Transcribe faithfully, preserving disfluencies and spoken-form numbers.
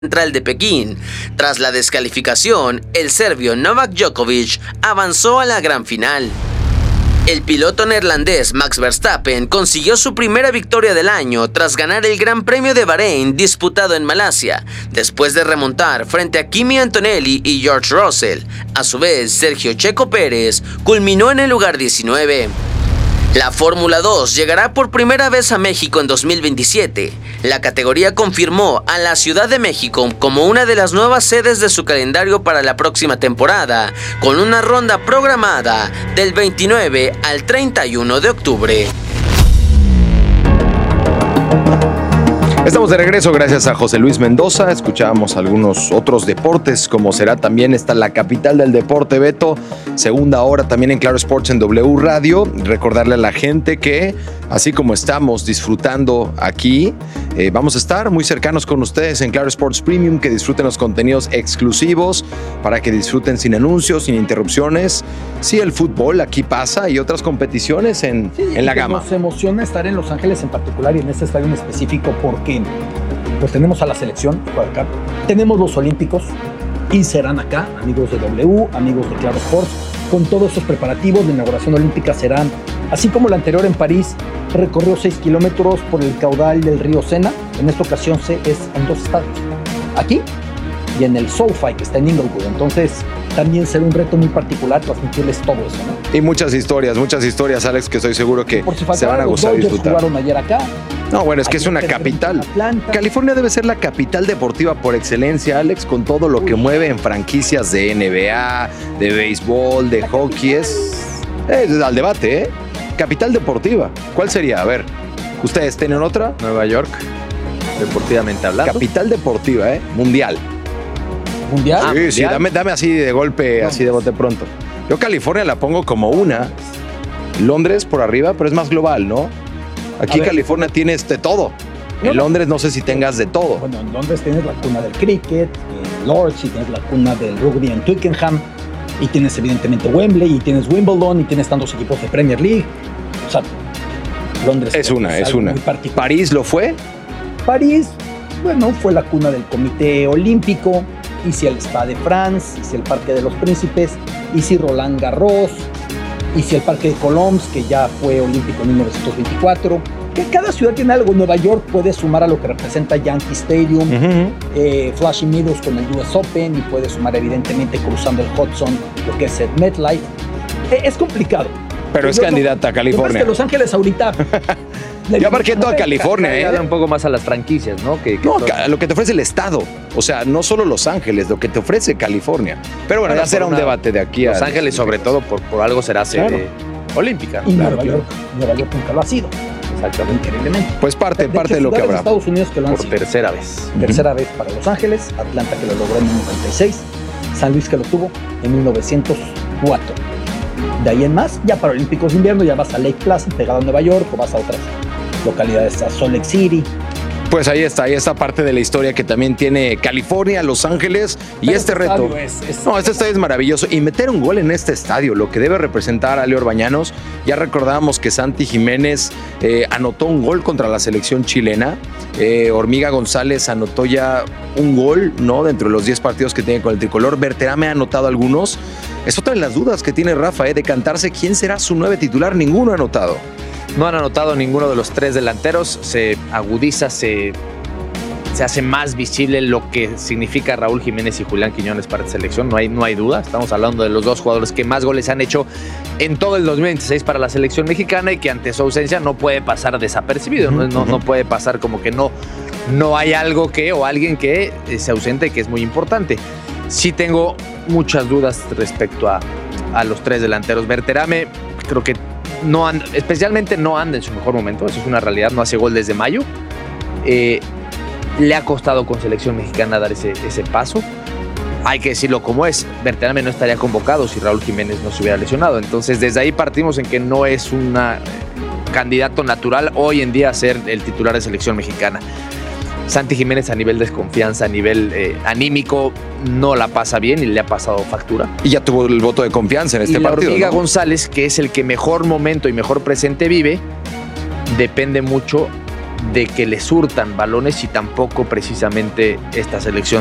Central de Pekín. Tras la descalificación, el serbio Novak Djokovic avanzó a la gran final. El piloto neerlandés Max Verstappen consiguió su primera victoria del año tras ganar el Gran Premio de Bahrein disputado en Malasia, después de remontar frente a Kimi Antonelli y George Russell. A su vez, Sergio Checo Pérez culminó en el lugar diecinueve. La Fórmula dos llegará por primera vez a México en dos mil veintisiete. La categoría confirmó a la Ciudad de México como una de las nuevas sedes de su calendario para la próxima temporada, con una ronda programada del veintinueve al treinta y uno de octubre. Estamos de regreso gracias a José Luis Mendoza. Escuchábamos algunos otros deportes, como será también esta la capital del deporte, Beto. Segunda hora también en Claro Sports en W Radio. Recordarle a la gente que, así como estamos disfrutando aquí, eh, vamos a estar muy cercanos con ustedes en Claro Sports Premium, que disfruten los contenidos exclusivos, para que disfruten sin anuncios, sin interrupciones. Sí, el fútbol aquí pasa y otras competiciones en, sí, en la gama. Nos emociona estar en Los Ángeles en particular y en este estadio en específico porque pues tenemos a la selección por acá, tenemos los Olímpicos y serán acá, amigos de W, amigos de Claro Sports, con todos esos preparativos. La inauguración olímpica será, así como la anterior en París, recorrió seis kilómetros por el caudal del río Sena. En esta ocasión se es en dos estadios, aquí y en el SoFi, que está en Inglewood. Entonces también será un reto muy particular transmitirles todo eso, ¿no? Y muchas historias, muchas historias, Alex, que estoy seguro que por si se van a gozar y disfrutar. Jugaron ayer acá. No, bueno, es que es una capital. California debe ser la capital deportiva por excelencia, Alex, con todo lo que mueve en franquicias de N B A, de béisbol, de hockey. Es, es al debate, ¿eh? Capital deportiva. ¿Cuál sería? A ver, ¿ustedes tienen otra? Nueva York, deportivamente hablando. Capital deportiva, ¿eh? Mundial. ¿Mundial? Sí, Ah, sí, ¿mundial? dame, dame así de golpe, no, así de bote pronto. Yo California la pongo como una. Londres por arriba, pero es más global, ¿no? Aquí en California tienes de todo. En no, Londres no sé si tengas de todo. Bueno, en Londres tienes la cuna del cricket, en Lords, y tienes la cuna del rugby en Twickenham, y tienes evidentemente Wembley, y tienes Wimbledon, y tienes tantos equipos de Premier League. O sea, Londres es una, es, es una. ¿París lo fue? París, bueno, fue la cuna del Comité Olímpico, y si el Stade de France, y si el Parque de los Príncipes, y si Roland Garros, y si el Parque de Colomos, que ya fue olímpico en mil novecientos veinticuatro, que cada ciudad tiene algo. Nueva York puede sumar a lo que representa Yankee Stadium, uh-huh. eh, Flushing Meadows con el U S Open, y puede sumar evidentemente cruzando el Hudson lo que es el MetLife. Eh, es complicado. Pero es candidata a California. Es que Los Ángeles ahorita... Yo marqué toda California, ¿eh? Un poco más a las franquicias, ¿no? Que, que no, todo... lo que te ofrece el estado. O sea, no solo Los Ángeles, lo que te ofrece California. Pero bueno, bueno ya será una, un debate de aquí Los a... Los Ángeles, sobre todo, por, por algo será sede claro. olímpica. Y claro, Nueva, claro. York, Nueva York nunca lo ha sido. Exactamente. Increíblemente. Pues parte, de parte hecho, de lo que habrá. Estados Unidos que lo han por sido. tercera vez. Tercera uh-huh. vez para Los Ángeles, Atlanta que lo logró en mil novecientos noventa y seis, San Luis que lo tuvo en mil novecientos cuatro. De ahí en más, ya para Olímpicos de Invierno, ya vas a Lake Placid, pegado a Nueva York, o vas a otras localidades, a Salt Lake City. Pues ahí está, ahí está parte de la historia que también tiene California, Los Ángeles y Pero este este reto. Es, es, no, este estadio es maravilloso. Y meter un gol en este estadio, lo que debe representar a Leo Orbañanos. Ya recordábamos que Santi Jiménez eh, anotó un gol contra la selección chilena. Eh, Hormiga González anotó ya un gol, ¿no? Dentro de los diez partidos que tiene con el tricolor. Berterame ha anotado algunos. Es otra de las dudas que tiene Rafa, ¿eh? De cantarse quién será su nueve titular. Ninguno ha anotado. No han anotado ninguno de los tres delanteros. Se agudiza, se, se hace más visible lo que significa Raúl Jiménez y Julián Quiñones para esta selección. No hay, no hay duda. Estamos hablando de los dos jugadores que más goles han hecho en todo el dos mil veintiséis para la selección mexicana y que ante su ausencia no puede pasar desapercibido. No, no, no puede pasar como que no, no hay algo que o alguien que se ausente, que es muy importante. Sí tengo muchas dudas respecto a, a los tres delanteros. Berterame, creo que no anda, especialmente no anda en su mejor momento, eso es una realidad, no hace gol desde mayo. Eh, le ha costado con selección mexicana dar ese, ese paso. Hay que decirlo como es, Berterame no estaría convocado si Raúl Jiménez no se hubiera lesionado. Entonces desde ahí partimos en que no es un candidato natural hoy en día a ser el titular de selección mexicana. Santi Jiménez a nivel desconfianza, a nivel eh, anímico, no la pasa bien y le ha pasado factura. Y ya tuvo el voto de confianza en este y partido. Y Hormiga ¿no? González, que es el que mejor momento y mejor presente vive, depende mucho de que le surtan balones y tampoco precisamente esta selección